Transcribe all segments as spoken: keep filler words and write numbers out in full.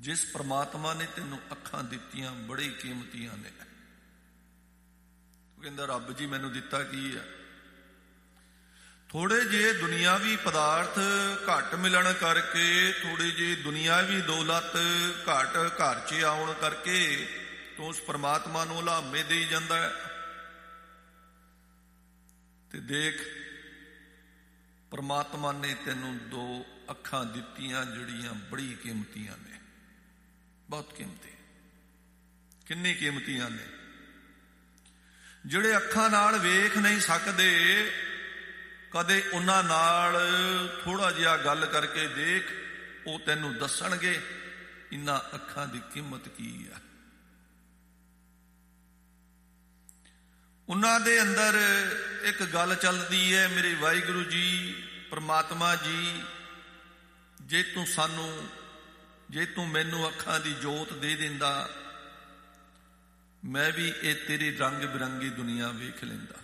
ਜਿਸ ਪ੍ਰਮਾਤਮਾ ਨੇ ਤੈਨੂੰ ਅੱਖਾਂ ਦਿੱਤੀਆਂ ਬੜੀ ਕੀਮਤੀਆਂ ਨੇ। ਉਹ ਕਹਿੰਦਾ ਰੱਬ ਜੀ ਮੈਨੂੰ ਦਿੱਤਾ ਕੀ ਆ? ਥੋੜੇ ਜਿਹੇ ਦੁਨਿਆਵੀ ਪਦਾਰਥ ਘੱਟ ਮਿਲਣ ਕਰਕੇ, ਥੋੜੀ ਜਿਹੀ ਦੁਨਿਆਵੀ ਦੌਲਤ ਘੱਟ ਘਰ 'ਚ ਆਉਣ ਕਰਕੇ ਤੂੰ ਉਸ ਪ੍ਰਮਾਤਮਾ ਨੂੰ ਉਲਾਮੇ ਦੇਈ ਜਾਂਦਾ ਹੈ। ਤੇ ਦੇਖ, ਪ੍ਰਮਾਤਮਾ ਨੇ ਤੈਨੂੰ ਦੋ ਅੱਖਾਂ ਦਿੱਤੀਆਂ ਜਿਹੜੀਆਂ ਬੜੀ ਕੀਮਤੀਆਂ ਨੇ, ਬਹੁਤ ਕੀਮਤੀ। ਕਿੰਨੀ ਕੀਮਤੀਆਂ ਨੇ? ਜਿਹੜੇ ਅੱਖਾਂ ਨਾਲ ਵੇਖ ਨਹੀਂ ਸਕਦੇ, ਕਦੇ ਉਹਨਾਂ ਨਾਲ ਥੋੜਾ ਜਿਹਾ ਗੱਲ ਕਰਕੇ ਦੇਖ, ਉਹ ਤੈਨੂੰ ਦੱਸਣਗੇ ਇਹਨਾਂ ਅੱਖਾਂ ਦੀ ਕੀਮਤ ਕੀ ਆ। ਉਹਨਾਂ ਦੇ ਅੰਦਰ ਇੱਕ ਗੱਲ ਚੱਲਦੀ ਹੈ, ਮੇਰੇ ਵਾਹਿਗੁਰੂ ਜੀ, ਪ੍ਰਮਾਤਮਾ ਜੀ, ਜੇ ਤੂੰ ਸਾਨੂੰ, ਜੇ ਤੂੰ ਮੈਨੂੰ ਅੱਖਾਂ ਦੀ ਜੋਤ ਦੇ ਦਿੰਦਾ, ਮੈਂ ਵੀ ਇਹ ਤੇਰੀ ਰੰਗ ਬਿਰੰਗੀ ਦੁਨੀਆ ਵੇਖ ਲੈਂਦਾ।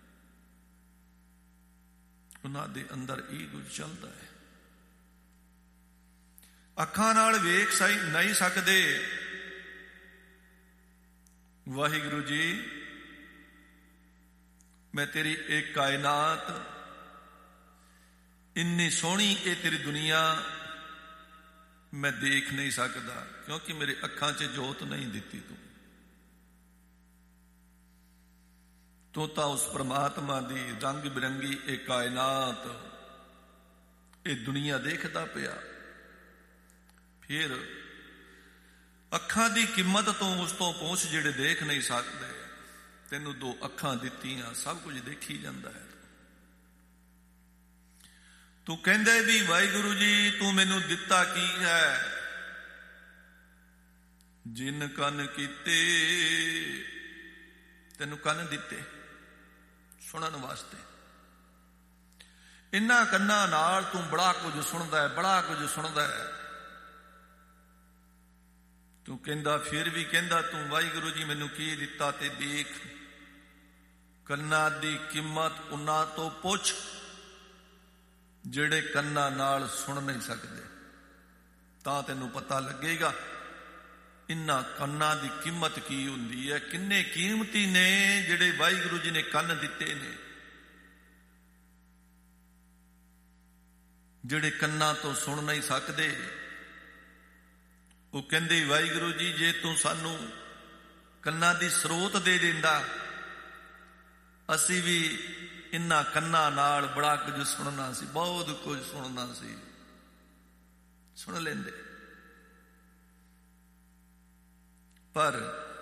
ਉਹਨਾਂ ਦੇ ਅੰਦਰ ਇਹ ਕੁਝ ਚੱਲਦਾ ਹੈ। ਅੱਖਾਂ ਨਾਲ ਵੇਖ ਸਹੀ ਨਹੀਂ ਸਕਦੇ। ਵਾਹਿਗੁਰੂ ਜੀ, ਮੈਂ ਤੇਰੀ ਇਹ ਕਾਇਨਾਤ, ਇੰਨੀ ਸੋਹਣੀ ਇਹ ਤੇਰੀ ਦੁਨੀਆ ਮੈਂ ਦੇਖ ਨਹੀਂ ਸਕਦਾ, ਕਿਉਂਕਿ ਮੇਰੇ ਅੱਖਾਂ 'ਚ ਜੋਤ ਨਹੀਂ ਦਿੱਤੀ ਤੂੰ। ਤੂੰ ਤਾਂ ਉਸ ਪ੍ਰਮਾਤਮਾ ਦੀ ਰੰਗ ਬਿਰੰਗੀ ਇਹ ਕਾਇਨਾਤ, ਇਹ ਦੁਨੀਆ ਦੇਖਦਾ ਪਿਆ। ਫਿਰ ਅੱਖਾਂ ਦੀ ਕੀਮਤ ਤੋਂ ਉਸ ਤੋਂ ਪੁੱਛ ਜਿਹੜੇ ਦੇਖ ਨਹੀਂ ਸਕਦੇ। ਤੈਨੂੰ ਦੋ ਅੱਖਾਂ ਦਿੱਤੀਆਂ, ਸਭ ਕੁਝ ਦੇਖੀ ਜਾਂਦਾ ਹੈ। ਤੂੰ ਕਹਿੰਦੇ ਵੀ ਵਾਹਿਗੁਰੂ ਜੀ ਤੂੰ ਮੈਨੂੰ ਦਿੱਤਾ ਕੀ ਹੈ? ਜਿਨ ਕੰਨ ਕੀਤੇ, ਤੈਨੂੰ ਕੰਨ ਦਿੱਤੇ ਸੁਣਨ ਵਾਸਤੇ। ਇਹਨਾਂ ਕੰਨਾਂ ਨਾਲ ਤੂੰ ਬੜਾ ਕੁਝ ਸੁਣਦਾ ਹੈ, ਬੜਾ ਕੁਝ ਸੁਣਦਾ ਹੈ। ਤੂੰ ਕਹਿੰਦਾ, ਫਿਰ ਵੀ ਕਹਿੰਦਾ ਤੂੰ ਵਾਹਿਗੁਰੂ ਜੀ ਮੈਨੂੰ ਕੀ ਦਿੱਤਾ? ਤੇ ਦੇਖ, ਕੰਨਾਂ ਦੀ ਕੀਮਤ ਉਹਨਾਂ ਤੋਂ ਪੁੱਛ ਜਿਹੜੇ ਕੰਨਾਂ ਨਾਲ ਸੁਣ ਨਹੀਂ ਸਕਦੇ, ਤਾਂ ਤੈਨੂੰ ਪਤਾ ਲੱਗੇਗਾ ਇਹਨਾਂ ਕੰਨਾਂ ਦੀ ਕੀਮਤ ਕੀ ਹੁੰਦੀ ਹੈ। ਕਿੰਨੇ ਕੀਮਤੀ ਨੇ ਜਿਹੜੇ ਵਾਹਿਗੁਰੂ ਜੀ ਨੇ ਕੰਨ ਦਿੱਤੇ ਨੇ, ਜਿਹੜੇ ਕੰਨਾਂ ਤੋਂ ਸੁਣ ਨਹੀਂ ਸਕਦੇ। ਉਹ ਕਹਿੰਦੇ ਵਾਹਿਗੁਰੂ ਜੀ ਜੇ ਤੂੰ ਸਾਨੂੰ ਕੰਨਾਂ ਦੀ ਸਰੋਤ ਦੇ ਦਿੰਦਾ, ਅਸੀਂ ਵੀ ਇਹਨਾਂ ਕੰਨਾਂ ਨਾਲ ਬੜਾ ਕੁਝ ਸੁਣਨਾ ਸੀ, ਬਹੁਤ ਕੁਝ ਸੁਣਨਾ ਸੀ, ਸੁਣ ਲੈਂਦੇ। ਪਰ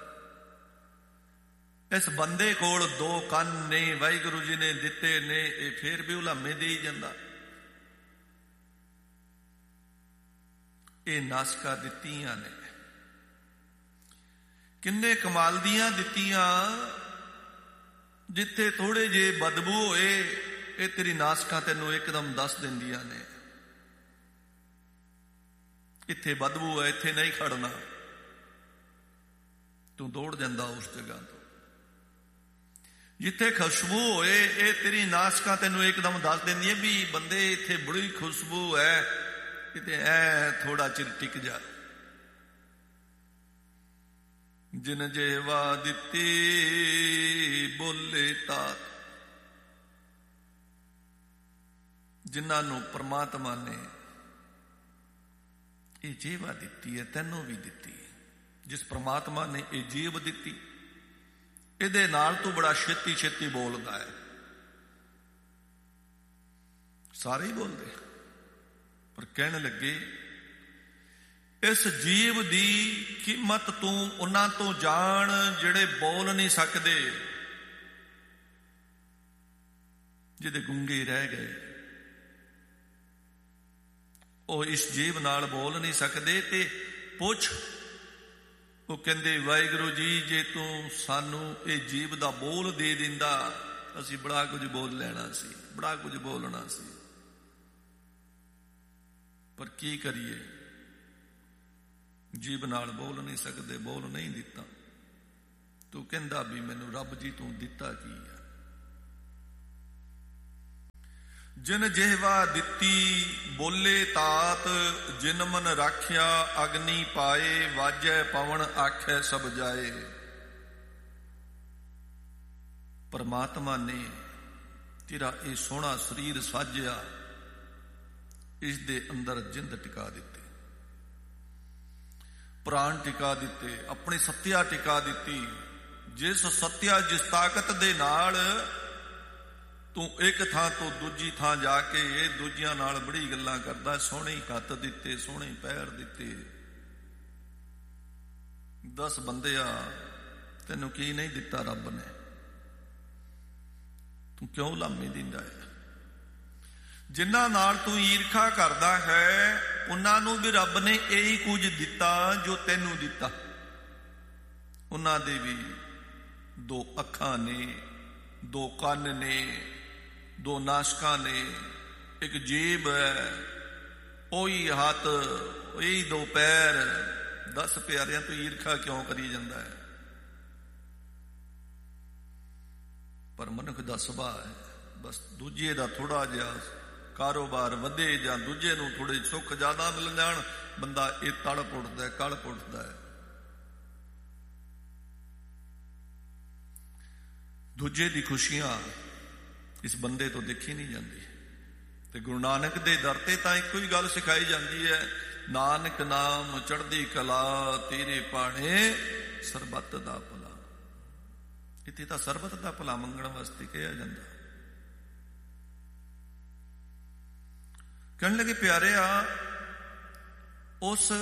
ਇਸ ਬੰਦੇ ਕੋਲ ਦੋ ਕੰਨ ਨੇ, ਵਾਹਿਗੁਰੂ ਜੀ ਨੇ ਦਿੱਤੇ ਨੇ, ਇਹ ਫੇਰ ਵੀ ਉਲਾਮੇ ਦੇ ਹੀ ਜਾਂਦਾ। ਇਹ ਨਾਸਕਾਂ ਦਿੱਤੀਆਂ ਨੇ, ਕਿੰਨੇ ਕਮਾਲ ਦੀਆਂ ਦਿੱਤੀਆਂ। ਜਿੱਥੇ ਥੋੜੇ ਜੇ ਬਦਬੂ ਹੋਏ, ਇਹ ਤੇਰੀ ਨਾਸਕਾਂ ਤੈਨੂੰ ਇੱਕਦਮ ਦੱਸ ਦਿੰਦੀਆਂ ਨੇ ਇੱਥੇ ਬਦਬੂ ਹੈ, ਇੱਥੇ ਨਹੀਂ ਖੜਨਾ। ਤੂੰ ਦੌੜ ਜਾਂਦਾ ਉਸ ਜਗ੍ਹਾ ਤੋਂ। ਜਿੱਥੇ ਖੁਸ਼ਬੂ ਹੋਏ, ਇਹ ਤੇਰੀ ਨਾਸਕਾਂ ਤੈਨੂੰ ਇੱਕਦਮ ਦੱਸ ਦਿੰਦੀਆਂ ਵੀ ਬੰਦੇ ਇੱਥੇ ਬੜੀ ਖੁਸ਼ਬੂ ਹੈ, ਕਿਤੇ ਐ ਥੋੜਾ ਚਿਰ ਟਿਕ ਜਾ। ਜਿਨ ਜੇਵਾ ਦਿੱਤੀ ਬੋਲੇ ਤਾਤ, ਜਿਨ੍ਹਾਂ ਨੂੰ ਪ੍ਰਮਾਤਮਾ ਨੇ ਇਹ ਜੀਵਾ ਦਿੱਤੀ ਹੈ, ਤੈਨੂੰ ਵੀ ਦਿੱਤੀ ਹੈ। ਜਿਸ ਪ੍ਰਮਾਤਮਾ ਨੇ ਇਹ ਜੀਵ ਦਿੱਤੀ, ਇਹਦੇ ਨਾਲ ਤੂੰ ਬੜਾ ਛੇਤੀ ਛੇਤੀ ਬੋਲਦਾ ਹੈ। ਸਾਰੇ ਹੀ ਬੋਲਦੇ, ਪਰ ਕਹਿਣ ਲੱਗੇ ਇਸ ਜੀਵ ਦੀ ਕੀਮਤ ਤੂੰ ਉਹਨਾਂ ਤੋਂ ਜਾਣ ਜਿਹੜੇ ਬੋਲ ਨਹੀਂ ਸਕਦੇ, ਜਿਹਦੇ ਗੂੰਗੇ ਰਹਿ ਗਏ। ਉਹ ਇਸ ਜੀਵ ਨਾਲ ਬੋਲ ਨਹੀਂ ਸਕਦੇ। ਤੇ ਪੁੱਛ, ਉਹ ਕਹਿੰਦੇ ਵਾਹਿਗੁਰੂ ਜੀ ਜੇ ਤੂੰ ਸਾਨੂੰ ਇਹ ਜੀਵ ਦਾ ਬੋਲ ਦੇ ਦਿੰਦਾ, ਅਸੀਂ ਬੜਾ ਕੁਝ ਬੋਲ ਲੈਣਾ ਸੀ, ਬੜਾ ਕੁਝ ਬੋਲਣਾ ਸੀ। ਪਰ ਕੀ ਕਰੀਏ, ਜੀਵ ਨਾਲ ਬੋਲ ਨਹੀਂ ਸਕਦੇ, ਬੋਲ ਨਹੀਂ ਦਿੱਤਾ। ਤੂੰ ਕਹਿੰਦਾ ਵੀ ਮੈਨੂੰ ਰੱਬ ਜੀ ਤੂੰ ਦਿੱਤਾ ਕੀ ਆ? ਜਿਨ ਜਿਹਵਾ ਦਿੱਤੀ ਬੋਲੇ ਤਾਤ, ਜਿਨ ਮਨ ਰਾਖਿਆ ਅਗਨੀ ਪਾਏ, ਵਾਜੈ ਪਵਨ ਆਖੈ ਸਭ ਜਾਏ। ਪਰਮਾਤਮਾ ਨੇ ਤੇਰਾ ਇਹ ਸੋਹਣਾ ਸਰੀਰ ਸਾਜਿਆ, ਇਸ ਦੇ ਅੰਦਰ ਜਿੰਦ ਟਿਕਾ ਦਿੱਤੀ, ਪ੍ਰਾਣ ਟਿਕਾ ਦਿੱਤੇ, ਆਪਣੀ ਸੱਤਿਆ ਟਿਕਾ ਦਿੱਤੀ। ਜਿਸ ਸੱਤਿਆ ਜਿਸ ਤਾਕਤ ਦੇ ਨਾਲ ਤੂੰ ਇੱਕ ਥਾਂ ਤੋਂ ਦੂਜੀ ਥਾਂ ਜਾ ਕੇ ਇਹ ਦੂਜਿਆਂ ਨਾਲ ਬੜੀ ਗੱਲਾਂ ਕਰਦਾ, ਸੋਹਣੇ ਹੱਥ ਦਿੱਤੇ, ਸੋਹਣੇ ਪੈਰ ਦਿੱਤੇ। ਦਸ ਬੰਦਿਆ ਤੈਨੂੰ ਕੀ ਨਹੀਂ ਦਿੱਤਾ ਰੱਬ ਨੇ, ਤੂੰ ਕਿਉਂ ਲਾਮੇ ਦਿੰਦਾ ਹੈ? ਜਿਨ੍ਹਾਂ ਨਾਲ ਤੂੰ ਈਰਖਾ ਕਰਦਾ ਹੈ ਉਹਨਾਂ ਨੂੰ ਵੀ ਰੱਬ ਨੇ ਇਹੀ ਕੁਝ ਦਿੱਤਾ ਜੋ ਤੈਨੂੰ ਦਿੱਤਾ। ਉਹਨਾਂ ਦੇ ਵੀ ਦੋ ਅੱਖਾਂ ਨੇ, ਦੋ ਕੰਨ ਨੇ, ਦੋ ਨਾਸ਼ਕਾਂ ਨੇ, ਇੱਕ ਜੀਭ ਹੈ, ਉਹੀ ਹੱਥ, ਉਹੀ ਦੋ ਪੈਰ। ਦਸ ਪਿਆਰਿਆਂ ਤੋਂ ਈਰਖਾ ਕਿਉਂ ਕਰੀ ਜਾਂਦਾ ਹੈ? ਪਰ ਮਨੁੱਖ ਦਾ ਸੁਭਾਅ ਹੈ, ਬਸ ਦੂਜੇ ਦਾ ਥੋੜਾ ਜਿਹਾ ਕਾਰੋਬਾਰ ਵਧੇ ਜਾਂ ਦੂਜੇ ਨੂੰ ਥੋੜੇ ਸੁੱਖ ਜ਼ਿਆਦਾ ਮਿਲ ਜਾਣ, ਬੰਦਾ ਇਹ ਤੜਪ ਉੱਠਦਾ, ਕਲਪ ਉੱਠਦਾ ਹੈ। ਦੂਜੇ ਦੀ ਖੁਸ਼ੀਆਂ ਇਸ ਬੰਦੇ ਤੋਂ ਦੇਖੀ ਨਹੀਂ ਜਾਂਦੀ। ਤੇ ਗੁਰੂ ਨਾਨਕ ਦੇ ਦਰ ਤੇ ਤਾਂ ਇੱਕੋ ਹੀ ਗੱਲ ਸਿਖਾਈ ਜਾਂਦੀ ਹੈ, ਨਾਨਕ ਨਾਮ ਚੜ੍ਹਦੀ ਕਲਾ, ਤੇਰੇ ਭਾਣੇ ਸਰਬੱਤ ਦਾ ਭਲਾ। ਇੱਥੇ ਤਾਂ ਸਰਬੱਤ ਦਾ ਭਲਾ ਮੰਗਣ ਵਾਸਤੇ ਕਿਹਾ ਜਾਂਦਾ। ਕਹਿਣ ਲੱਗੇ ਪਿਆਰਿਆ, ਉਸ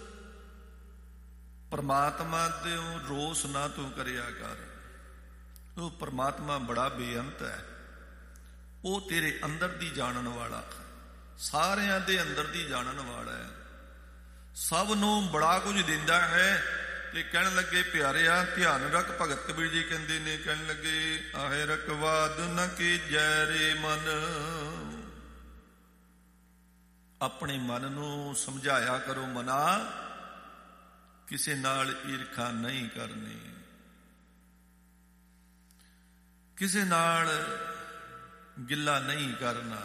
ਪਰਮਾਤਮਾ ਦੇ ਰੋਸ ਨਾ ਤੂੰ ਕਰਿਆ ਕਰ। ਉਹ ਪਰਮਾਤਮਾ ਬੜਾ ਬੇਅੰਤ ਹੈ, ਉਹ ਤੇਰੇ ਅੰਦਰ ਦੀ ਜਾਣਨ ਵਾਲਾ, ਸਾਰਿਆਂ ਦੇ ਅੰਦਰ ਦੀ ਜਾਣਨ ਵਾਲਾ ਹੈ, ਸਭ ਨੂੰ ਬੜਾ ਕੁਝ ਦਿੰਦਾ ਹੈ। ਤੇ ਕਹਿਣ ਲੱਗੇ ਪਿਆਰਿਆ ਧਿਆਨ ਰੱਖ, ਭਗਤ ਕਬੀਰ ਜੀ ਕਹਿੰਦੇ ਨੇ, ਕਹਿਣ ਲੱਗੇ ਆਹੇ ਰਕਵਾਦ ਨ ਕੀਜੈ ਰੇ ਮਨ। ਆਪਣੇ ਮਨ ਨੂੰ ਸਮਝਾਇਆ ਕਰੋ, ਮਨਾ ਕਿਸੇ ਨਾਲ ਈਰਖਾ ਨਹੀਂ ਕਰਨੀ, ਕਿਸੇ ਨਾਲ ਗਿੱਲਾ ਨਹੀਂ ਕਰਨਾ,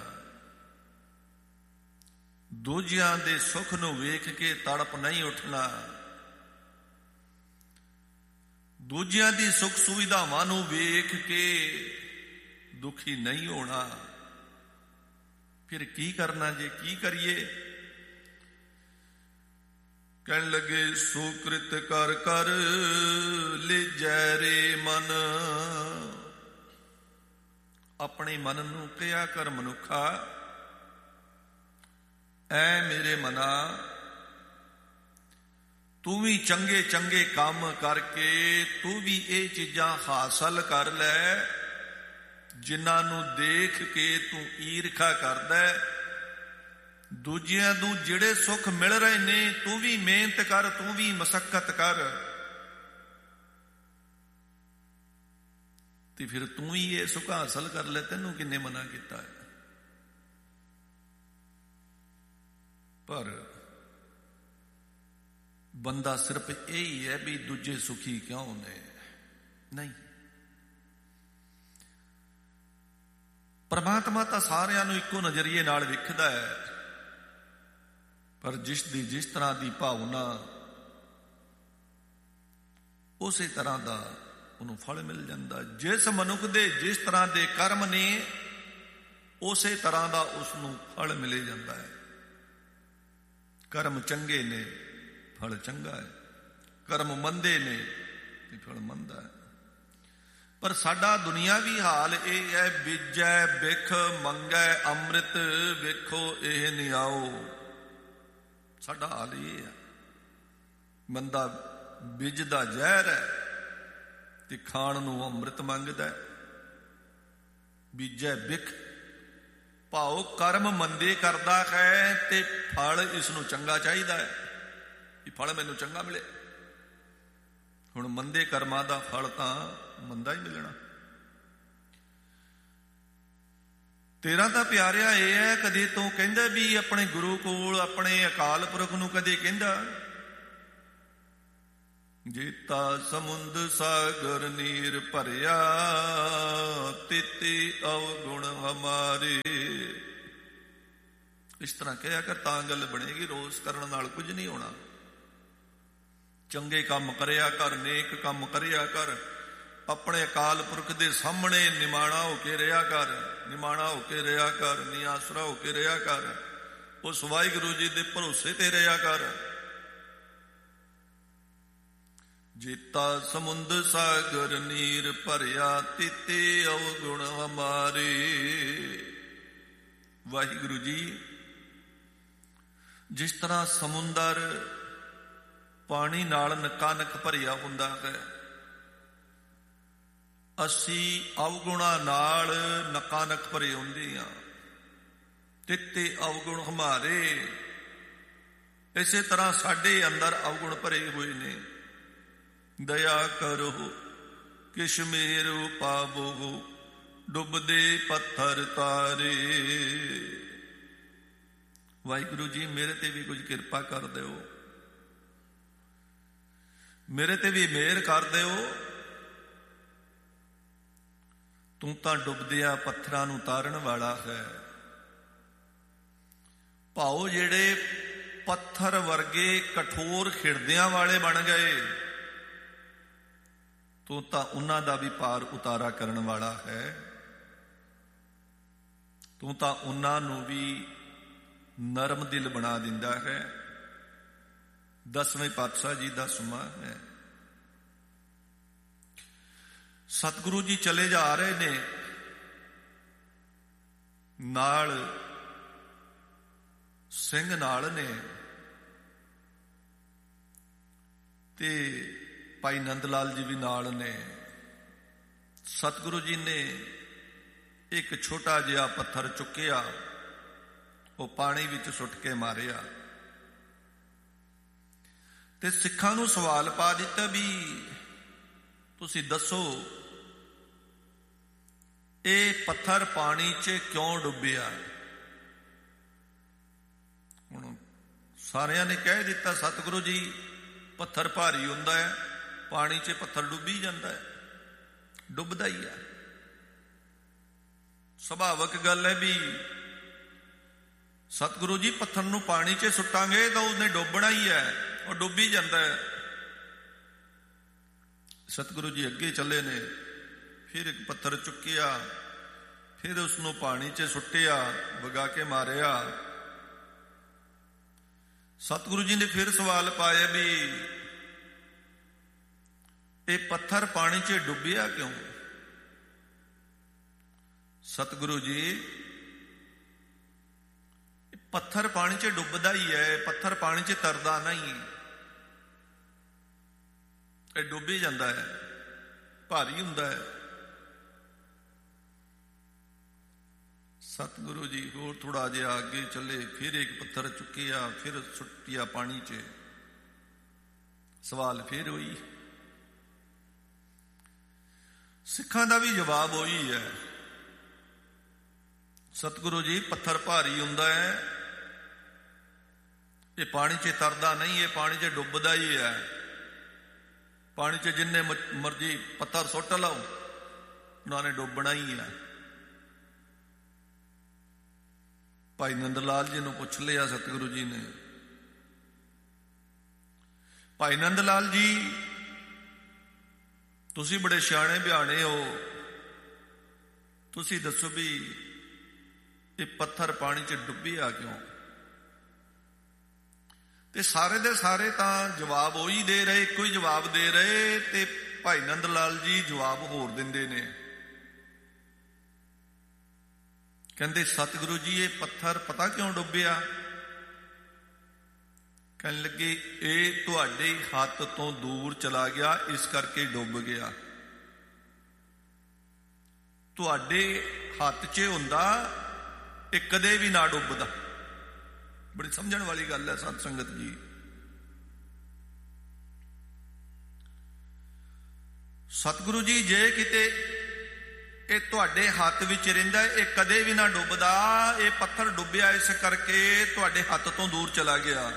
ਦੂਜਿਆਂ ਦੇ ਸੁੱਖ ਨੂੰ ਵੇਖ ਕੇ ਤੜਪ ਨਹੀਂ ਉੱਠਣਾ, ਦੂਜਿਆਂ ਦੀ ਸੁੱਖ ਸੁਵਿਧਾਵਾਂ ਨੂੰ ਵੇਖ ਕੇ ਦੁਖੀ ਨਹੀਂ ਹੋਣਾ। ਫਿਰ ਕੀ ਕਰਨਾ ਜੇ? ਕੀ ਕਰੀਏ? ਕਹਿਣ ਲੱਗੇ ਸੁਕ੍ਰਿਤ ਕਰ ਕਰ ਲਿਜੈ ਰੇ ਮਨ। ਆਪਣੇ ਮਨ ਨੂੰ ਕਿਹਾ ਕਰ ਮਨੁੱਖਾ, ਐ ਮੇਰੇ ਮਨਾ, ਤੂੰ ਵੀ ਚੰਗੇ ਚੰਗੇ ਕੰਮ ਕਰਕੇ ਤੂੰ ਵੀ ਇਹ ਚੀਜ਼ਾਂ ਹਾਸਲ ਕਰ ਲੈ ਜਿਨ੍ਹਾਂ ਨੂੰ ਦੇਖ ਕੇ ਤੂੰ ਈਰਖਾ ਕਰਦਾ। ਦੂਜਿਆਂ ਨੂੰ ਜਿਹੜੇ ਸੁੱਖ ਮਿਲ ਰਹੇ ਨੇ ਤੂੰ ਵੀ ਮਿਹਨਤ ਕਰ, ਤੂੰ ਵੀ ਮਸ਼ੱਕਤ ਕਰ, ਤੇ ਫਿਰ ਤੂੰ ਹੀ ਇਹ ਸੁੱਖ ਹਾਸਲ ਕਰ ਲੈ। ਤੈਨੂੰ ਕਿੰਨੇ ਮਨਾ ਕੀਤਾ ਹੈ? ਪਰ ਬੰਦਾ ਸਿਰਫ ਇਹ ਹੀ ਹੈ ਵੀ ਦੂਜੇ ਸੁਖੀ ਕਿਉਂ ਨੇ? ਨਹੀਂ, ਪਰਮਾਤਮਾ ਤਾਂ ਸਾਰਿਆਂ ਨੂੰ ਇੱਕੋ ਨਜ਼ਰੀਏ ਨਾਲ ਵੇਖਦਾ ਹੈ, ਪਰ ਜਿਸ ਦੀ ਜਿਸ ਤਰ੍ਹਾਂ ਦੀ ਭਾਵਨਾ ਉਸੇ ਤਰ੍ਹਾਂ ਦਾ ਉਹਨੂੰ ਫਲ ਮਿਲ ਜਾਂਦਾ। ਜਿਸ ਮਨੁੱਖ ਦੇ ਜਿਸ ਤਰ੍ਹਾਂ ਦੇ ਕਰਮ ਨੇ ਉਸੇ ਤਰ੍ਹਾਂ ਦਾ ਉਸ ਨੂੰ ਫਲ ਮਿਲੇ ਜਾਂਦਾ ਹੈ। ਕਰਮ ਚੰਗੇ ਨੇ ਫਲ ਚੰਗਾ ਹੈ, ਕਰਮ ਮੰਦੇ ਨੇ ਤੇ ਫਲ ਮੰਦਾ ਹੈ। ਪਰ ਸਾਡਾ ਦੁਨਿਆਵੀ ਹਾਲ ਇਹ ਹੈ, ਬੀਜੈ ਬਿਖ ਮੰਗੈ ਅੰਮ੍ਰਿਤ, ਵੇਖੋ ਇਹ ਨਹੀਂ ਆਓ। ਸਾਡਾ ਹਾਲ ਇਹ ਹੈ, ਬੰਦਾ ਬੀਜਦਾ ਜ਼ਹਿਰ ਹੈ ਤੇ ਖਾਣ ਨੂੰ ਅੰਮ੍ਰਿਤ ਮੰਗਦਾ। ਬੀਜੈ ਬਿਖ ਭਾਉ ਕਰਮ ਮੰਦੇ ਕਰਦਾ ਹੈ ਤੇ ਫਲ ਇਸ ਨੂੰ ਚੰਗਾ ਚਾਹੀਦਾ ਹੈ, ਇਹ ਫਲ ਮੈਨੂੰ ਚੰਗਾ ਮਿਲੇ। ਹੁਣ ਮੰਦੇ ਕਰਮਾਂ ਦਾ ਫਲ ਤਾਂ ਮੰਦਾ ਹੀ ਮਿਲਣਾ। ਤੇਰਾ ਤਾਂ ਪਿਆਰਿਆ ਇਹ ਹੈ, ਕਦੇ ਤੂੰ ਕਹਿੰਦਾ ਵੀ ਆਪਣੇ ਗੁਰੂ ਕੋਲ, ਆਪਣੇ ਅਕਾਲ ਪੁਰਖ ਨੂੰ ਕਦੇ ਕਹਿੰਦਾ ਜੀਤਾ ਸਮੁੰਦ ਸਾਗਰ ਨੀਰ ਭਰਿਆ, ਤਿਤੀ ਅਵਗੁਣ ਹਮਾਰੇ। ਇਸ ਤਰ੍ਹਾਂ ਕਿਹਾ ਕਰ ਤਾਂ ਗੱਲ ਬਣੇਗੀ। ਰੋਸ ਕਰਨ ਨਾਲ ਕੁਝ ਨਹੀਂ ਹੋਣਾ। ਚੰਗੇ ਕੰਮ ਕਰਿਆ ਕਰ, ਨੇਕ ਕੰਮ ਕਰਿਆ ਕਰ, ਆਪਣੇ ਅਕਾਲ ਪੁਰਖ ਦੇ ਸਾਹਮਣੇ ਨਿਮਾਣਾ ਹੋ ਕੇ ਰਿਹਾ ਕਰ, ਨਿਮਾਣਾ ਹੋ ਕੇ ਰਿਹਾ ਕਰ, ਨਿਆਸਰਾ ਹੋ ਕੇ ਰਿਹਾ ਕਰ, ਉਸ ਵਾਹਿਗੁਰੂ ਜੀ ਦੇ ਭਰੋਸੇ ਤੇ ਰਿਹਾ ਕਰ। ਜੀਤਾ ਸਮੁੰਦ ਸਾਗਰ ਨੀਰ ਭਰਿਆ, ਤੀਤੇ ਅਵਗੁਣ ਹਮਾਰੇ। ਵਾਹਿਗੁਰੂ ਜੀ, ਜਿਸ ਤਰ੍ਹਾਂ ਸਮੁੰਦਰ ਪਾਣੀ ਨਾਲ ਨਕਾਨਕ ਭਰਿਆ ਹੁੰਦਾ ਹੈ, ਅਸੀਂ ਅਵਗੁਣਾ ਨਾਲ ਨਕਾਨਕ ਭਰੇ ਹੁੰਦੇ ਹਾਂ। ਤਿੱਤੇ ਅਵਗੁਣ ਹਮਾਰੇ, ਇਸੇ ਤਰ੍ਹਾਂ ਸਾਡੇ ਅੰਦਰ ਅਵਗੁਣ ਭਰੇ ਹੋਏ ਨੇ। ਦਇਆ ਕਰੋ ਕਿਛ ਮੇਰੁ ਪਾਵੋ, ਡੁੱਬਦੇ ਪੱਥਰ ਤਾਰੇ। ਵਾਹਿਗੁਰੂ ਜੀ, ਮੇਰੇ ਤੇ ਵੀ ਕੁਝ ਕਿਰਪਾ ਕਰ ਦਿਓ, ਮੇਰੇ ਤੇ ਵੀ ਮਿਹਰ ਕਰ ਦਿਓ। ਤੂੰ ਤਾਂ ਡੁੱਬਦਿਆਂ ਪੱਥਰਾਂ ਨੂੰ ਤਾਰਨ ਵਾਲਾ ਹੈ। ਭਾਉ ਜਿਹੜੇ ਪੱਥਰ ਵਰਗੇ ਕਠੋਰ ਖਿੜਦਿਆਂ ਵਾਲੇ ਬਣ ਗਏ, ਤੂੰ ਤਾਂ ਉਹਨਾਂ ਦਾ ਵੀ ਪਾਰ ਉਤਾਰਾ ਕਰਨ ਵਾਲਾ ਹੈ। ਤੂੰ ਤਾਂ ਉਹਨਾਂ ਨੂੰ ਵੀ ਨਰਮ ਦਿਲ ਬਣਾ ਦਿੰਦਾ ਹੈ। ਦਸਵੇਂ ਪਾਤਸ਼ਾਹ ਜੀ ਦਾ ਸੁਮਾ ਹੈ। ਸਤਿਗੁਰੂ ਜੀ ਚਲੇ ਜਾ ਰਹੇ ਨੇ, ਨਾਲ ਸਿੰਘ ਨਾਲ ਨੇ, ਤੇ ਭਾਈ ਨੰਦ ਲਾਲ ਜੀ ਵੀ ਨਾਲ ਨੇ। ਸਤਿਗੁਰੂ ਜੀ ਨੇ ਇੱਕ ਛੋਟਾ ਜਿਹਾ ਪੱਥਰ ਚੁੱਕਿਆ, ਉਹ ਪਾਣੀ ਵਿੱਚ ਸੁੱਟ ਕੇ ਮਾਰਿਆ, ਤੇ ਸਿੱਖਾਂ ਨੂੰ ਸਵਾਲ ਪਾ ਦਿੱਤਾ ਵੀ ਤੁਸੀਂ ਦੱਸੋ, ਇਹ ਪੱਥਰ ਪਾਣੀ 'ਚ ਕਿਉਂ ਡੁੱਬਿਆ? ਹੁਣ ਸਾਰਿਆਂ ਨੇ ਕਹਿ ਦਿੱਤਾ, ਸਤਿਗੁਰੂ ਜੀ ਪੱਥਰ ਭਾਰੀ ਹੁੰਦਾ ਹੈ, ਪਾਣੀ 'ਚ ਪੱਥਰ ਡੁੱਬੀ ਜਾਂਦਾ ਹੈ, ਡੁੱਬਦਾ ਹੀ ਹੈ। ਸੁਭਾਵਕ ਗੱਲ ਹੈ ਵੀ ਸਤਿਗੁਰੂ ਜੀ ਪੱਥਰ ਨੂੰ ਪਾਣੀ 'ਚ ਸੁੱਟਾਂਗੇ ਤਾਂ ਉਹਨੇ ਡੁੱਬਣਾ ਹੀ ਹੈ, ਉਹ ਡੁੱਬੀ ਜਾਂਦਾ ਹੈ। ਸਤਿਗੁਰੂ ਜੀ ਅੱਗੇ ਚੱਲੇ ਨੇ, ਫਿਰ ਇੱਕ ਪੱਥਰ ਚੁੱਕਿਆ, ਫਿਰ ਉਸਨੂੰ ਪਾਣੀ 'ਚ ਸੁੱਟਿਆ, ਵਗਾ ਕੇ ਮਾਰਿਆ। ਸਤਿਗੁਰੂ ਜੀ ਨੇ ਫਿਰ ਸਵਾਲ ਪਾਇਆ ਵੀ ਇਹ ਪੱਥਰ ਪਾਣੀ 'ਚ ਡੁੱਬਿਆ ਕਿਉਂ? ਸਤਿਗੁਰੂ ਜੀ, ਪੱਥਰ ਪਾਣੀ 'ਚ ਡੁੱਬਦਾ ਹੀ ਹੈ, ਪੱਥਰ ਪਾਣੀ 'ਚ ਤਰਦਾ ਨਹੀਂ, ਇਹ ਡੁੱਬ ਹੀ ਜਾਂਦਾ ਹੈ, ਭਾਰੀ ਹੁੰਦਾ ਹੈ। ਸਤਿਗੁਰੂ ਜੀ ਹੋਰ ਥੋੜਾ ਜਿਹਾ ਅੱਗੇ ਚੱਲੇ, ਫਿਰ ਇੱਕ ਪੱਥਰ ਚੁੱਕਿਆ, ਫਿਰ ਸੁੱਟਿਆ ਪਾਣੀ 'ਚ। ਸਵਾਲ ਫਿਰ ਹੋਈ। ਸਿੱਖਾਂ ਦਾ ਵੀ ਜਵਾਬ ਉਹੀ ਹੈ, ਸਤਿਗੁਰੂ ਜੀ ਪੱਥਰ ਭਾਰੀ ਹੁੰਦਾ ਹੈ, ਇਹ ਪਾਣੀ 'ਚ ਤਰਦਾ ਨਹੀਂ, ਇਹ ਪਾਣੀ 'ਚ ਡੁੱਬਦਾ ਹੀ ਹੈ। ਪਾਣੀ 'ਚ ਜਿੰਨੇ ਮਰਜੀ ਪੱਥਰ ਸੁੱਟ ਲਓ, ਉਹਨਾਂ ਨੇ ਡੁੱਬਣਾ ਹੀ ਹੈ। ਭਾਈ ਨੰਦ ਲਾਲ ਜੀ ਨੂੰ ਪੁੱਛ ਲਿਆ ਸਤਿਗੁਰੂ ਜੀ ਨੇ, ਭਾਈ ਨੰਦ ਲਾਲ ਜੀ ਤੁਸੀਂ ਬੜੇ ਸਿਆਣੇ ਬਿਆਣੇ ਹੋ, ਤੁਸੀਂ ਦੱਸੋ ਵੀ ਇਹ ਪੱਥਰ ਪਾਣੀ 'ਚ ਡੁੱਬਿਆ ਕਿਉਂ? ਤੇ ਸਾਰੇ ਦੇ ਸਾਰੇ ਤਾਂ ਜਵਾਬ ਉਹੀ ਦੇ ਰਹੇ, ਇੱਕੋ ਹੀ ਜਵਾਬ ਦੇ ਰਹੇ, ਤੇ ਭਾਈ ਨੰਦ ਲਾਲ ਜੀ ਜਵਾਬ ਹੋਰ ਦਿੰਦੇ ਨੇ। ਕਹਿੰਦੇ ਸਤਿਗੁਰੂ ਜੀ ਇਹ ਪੱਥਰ ਪਤਾ ਕਿਉਂ ਡੁੱਬਿਆ? ਕਹਿਣ ਲੱਗੇ ਇਹ ਤੁਹਾਡੇ ਹੱਥ ਤੋਂ ਦੂਰ ਚਲਾ ਗਿਆ, ਇਸ ਕਰਕੇ ਡੁੱਬ ਗਿਆ। ਤੁਹਾਡੇ ਹੱਥ 'ਚ ਹੁੰਦਾ ਇਹ ਕਦੇ ਵੀ ਨਾ ਡੁੱਬਦਾ। ਬੜੀ ਸਮਝਣ ਵਾਲੀ ਗੱਲ ਹੈ ਸਤ ਸੰਗਤ ਜੀ। ਸਤਿਗੁਰੂ ਜੀ ਜੇ ਕਿਤੇ ਇਹ ਤੁਹਾਡੇ ਹੱਥ ਵਿੱਚ ਰਹਿੰਦਾ, ਇਹ ਕਦੇ ਵੀ ਨਾ ਡੁੱਬਦਾ, ਇਹ ਪੱਥਰ ਡੁੱਬਿਆ ਇਸ ਕਰਕੇ ਤੁਹਾਡੇ ਹੱਥ ਤੋਂ ਦੂਰ ਚਲਾ ਗਿਆ।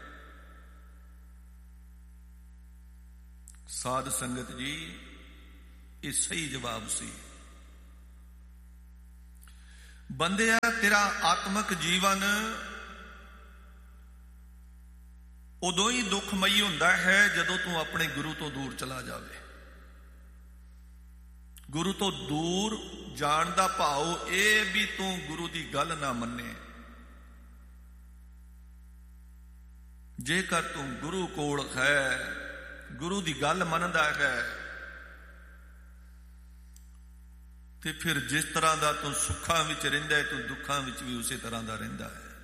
ਸਾਧ ਸੰਗਤ ਜੀ ਇਹ ਸਹੀ ਜਵਾਬ ਸੀ। ਬੰਦਿਆ, ਤੇਰਾ ਆਤਮਿਕ ਜੀਵਨ ਉਦੋਂ ਹੀ ਦੁੱਖਮਈ ਹੁੰਦਾ ਹੈ ਜਦੋਂ ਤੂੰ ਆਪਣੇ ਗੁਰੂ ਤੋਂ ਦੂਰ ਚਲਾ ਜਾਵੇ। ਗੁਰੂ ਤੋਂ ਦੂਰ ਜਾਣ ਦਾ ਭਾਵ ਇਹ ਵੀ ਤੂੰ ਗੁਰੂ ਦੀ ਗੱਲ ਨਾ ਮੰਨੇ। ਜੇਕਰ ਤੂੰ ਗੁਰੂ ਕੋਲ ਹੈ, ਗੁਰੂ ਦੀ ਗੱਲ ਮੰਨਦਾ ਹੈ, ਤੇ ਫਿਰ ਜਿਸ ਤਰ੍ਹਾਂ ਦਾ ਤੂੰ ਸੁੱਖਾਂ ਵਿੱਚ ਰਹਿੰਦਾ ਹੈ, ਤੂੰ ਦੁੱਖਾਂ ਵਿੱਚ ਵੀ ਉਸੇ ਤਰ੍ਹਾਂ ਦਾ ਰਹਿੰਦਾ ਹੈ।